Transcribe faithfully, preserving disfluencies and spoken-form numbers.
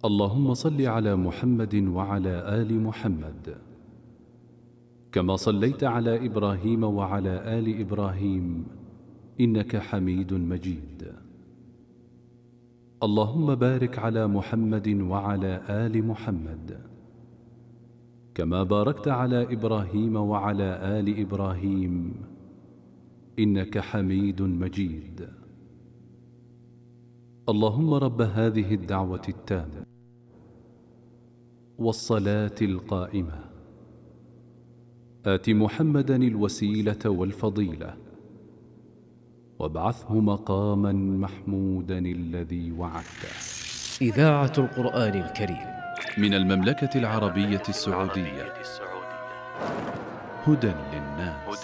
اللهم صل على محمد وعلى آل محمد كما صليت على إبراهيم وعلى آل إبراهيم إنك حميد مجيد. اللهم بارك على محمد وعلى آل محمد كما باركت على إبراهيم وعلى آل إبراهيم إنك حميد مجيد. اللهم رب هذه الدعوة التامة والصلاة القائمة آت محمدا الوسيلة والفضيلة وابعثه مقاما محمودا الذي وعدته. إذاعة القرآن الكريم من المملكة العربية السعودية، هدى للناس.